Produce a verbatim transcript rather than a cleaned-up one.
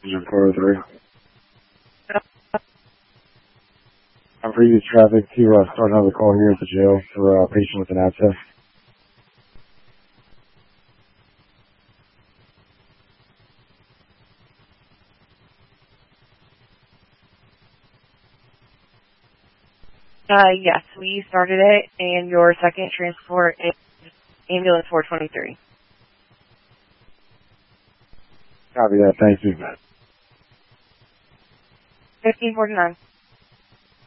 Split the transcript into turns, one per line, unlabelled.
Engine four oh three. On previous traffic to uh, start another call here at the jail for a uh, patient with an abscess.
Uh, yes, we started it, and your second transport is ambulance four twenty-three.
Copy that. Thank you.
fifteen forty-nine.